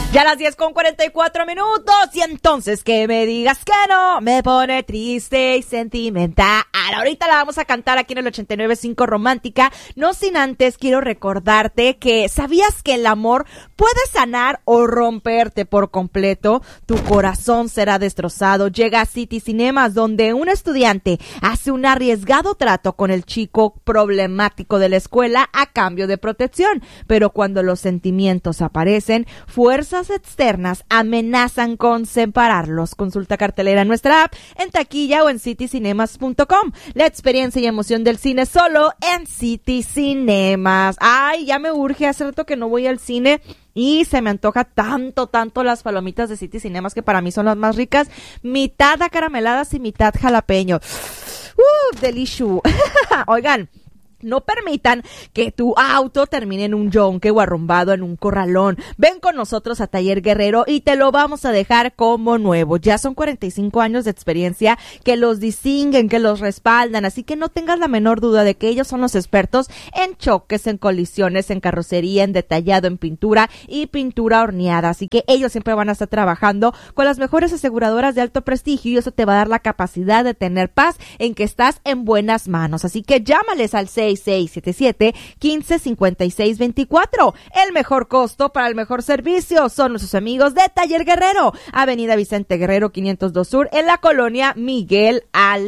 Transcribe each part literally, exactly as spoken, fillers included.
Ya a las diez con cuarenta y cuatro minutos, y entonces que me digas que no, me pone triste y sentimental. Ahorita la vamos a cantar aquí en el ochenta y nueve punto cinco Romántica. No sin antes quiero recordarte que ¿sabías que el amor puede sanar o romperte por completo? Tu corazón será destrozado. Llega a City Cinemas, donde un estudiante hace un arriesgado trato con el chico problemático de la escuela a cambio de protección. Pero cuando los sentimientos aparecen, fuerzas externas amenazan con separarlos. Consulta cartelera en nuestra app, en taquilla o en city cinemas punto com. La experiencia y emoción del cine solo en City Cinemas. Ay, ya me urge, hace rato que no voy al cine y se me antoja tanto, tanto las palomitas de City Cinemas, que para mí son las más ricas, mitad acarameladas y mitad jalapeño. Uh, delicioso. Oigan, no permitan que tu auto termine en un yonque o arrumbado en un corralón. Ven con nosotros a Taller Guerrero y te lo vamos a dejar como nuevo. Ya son cuarenta y cinco años de experiencia que los distinguen, que los respaldan, así que no tengas la menor duda de que ellos son los expertos en choques, en colisiones, en carrocería, en detallado, en pintura y pintura horneada. Así que ellos siempre van a estar trabajando con las mejores aseguradoras de alto prestigio y eso te va a dar la capacidad de tener paz en que estás en buenas manos. Así que llámales al seis seis siete siete, uno cinco cinco seis dos cuatro. El mejor costo para el mejor servicio son nuestros amigos de Taller Guerrero, Avenida Vicente Guerrero quinientos dos Sur, en la colonia Miguel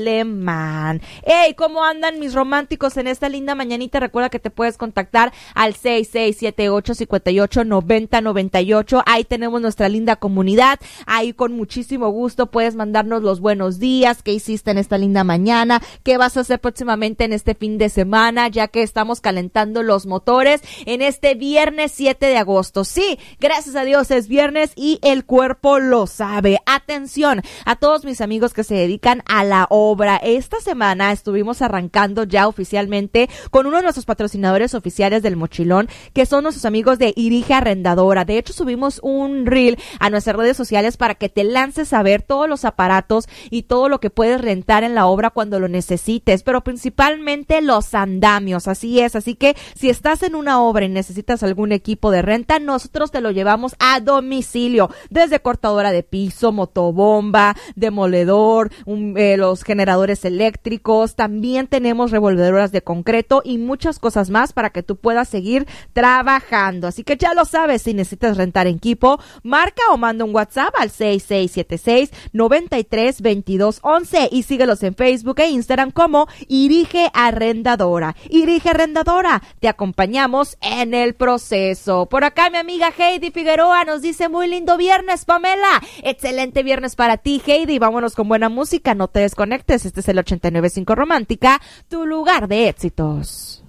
Alemán. Hey, ¿cómo andan mis románticos en esta linda mañanita? Recuerda que te puedes contactar al seis seis siete ocho, cinco ocho, nueve cero nueve ocho. Ahí tenemos nuestra linda comunidad. Ahí con muchísimo gusto puedes mandarnos los buenos días, qué hiciste en esta linda mañana, qué vas a hacer próximamente en este fin de semana, ya que estamos calentando los motores en este viernes siete de agosto. Sí, gracias a Dios es viernes y el cuerpo lo sabe. Atención a todos mis amigos que se dedican a la obra. Esta semana estuvimos arrancando ya oficialmente con uno de nuestros patrocinadores oficiales del mochilón, que son nuestros amigos de Irige Arrendadora. De hecho, subimos un reel a nuestras redes sociales para que te lances a ver todos los aparatos y todo lo que puedes rentar en la obra cuando lo necesites, pero principalmente los andamios. Así es, así que si estás en una obra y necesitas algún equipo de renta, nosotros te lo llevamos a domicilio, desde cortadora de piso, motobomba, demoledor, un, eh, los generadores eléctricos, también tenemos revolvedoras de concreto y muchas cosas más para que tú puedas seguir trabajando. Así que ya lo sabes, si necesitas rentar equipo, marca o manda un WhatsApp al seis seis siete seis, nueve tres, dos dos once y síguelos en Facebook e Instagram como Irige Arrendadora. Irige Arrendadora, te acompañamos en el proceso. Por acá mi amiga Heidi Figueroa nos dice: muy lindo viernes, Pamela. Excelente viernes para ti, Heidi. Vámonos con buena música, no te desconectes. Este es el ochenta y nueve punto cinco Romántica, tu lugar de éxitos.